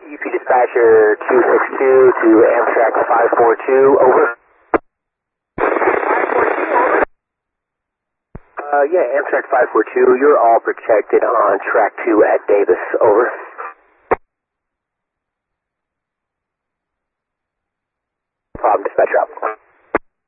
UP Dispatcher 262 to Amtrak 542, over. Yeah, Amtrak 542, you're all protected on track 2 at Davis, over. Problem, dispatcher out.